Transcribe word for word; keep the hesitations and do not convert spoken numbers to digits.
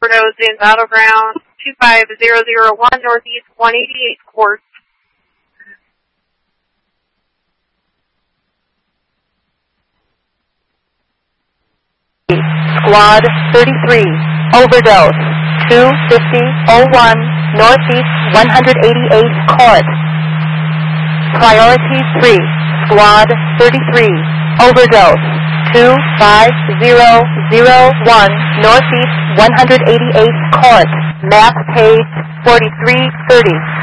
overdose in Battleground two five zero zero one Northeast one eighty-eighth Court. Squad thirty-three, overdose, two fifty oh one Northeast one eighty-eighth Court. Priority three, Squad thirty-three, overdose, two five zero zero one Northeast one eighty-eighth Court. Map page forty-three thirty.